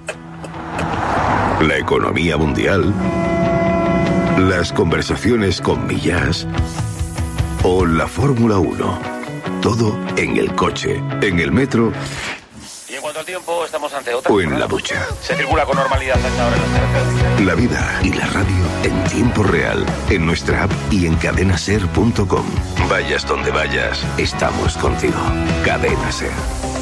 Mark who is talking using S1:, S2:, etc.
S1: La economía mundial, las conversaciones con Millás o la Fórmula 1. Todo en el coche, en el metro.
S2: Y en cuanto al tiempo, estamos ante otra.
S1: O en la ducha.
S2: Se circula con normalidad hasta ahora en las carreteras.
S1: La vida y la radio en tiempo real, en nuestra app y en cadenaser.com. Vayas donde vayas, estamos contigo. Cadena Ser.